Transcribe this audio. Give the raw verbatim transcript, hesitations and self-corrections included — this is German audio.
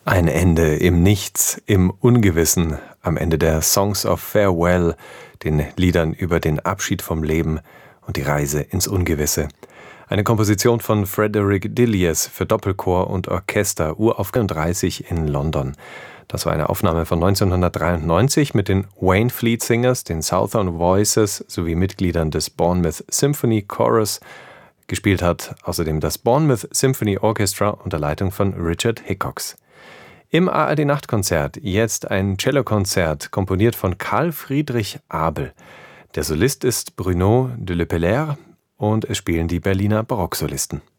Ein Ende im Nichts, im Ungewissen, am Ende der Songs of Farewell, den Liedern über den Abschied vom Leben und die Reise ins Ungewisse. Eine Komposition von Frederick Dilliers für Doppelchor und Orchester, Uraufführung dreißig in London. Das war eine Aufnahme von neunzehnhundertdreiundneunzig mit den Waynfleet Singers, den Southern Voices sowie Mitgliedern des Bournemouth Symphony Chorus. Gespielt hat außerdem das Bournemouth Symphony Orchestra unter Leitung von Richard Hickox. Im A R D-Nachtkonzert jetzt ein Cellokonzert, komponiert von Carl Friedrich Abel. Der Solist ist Bruno de Lepellère und es spielen die Berliner Barocksolisten.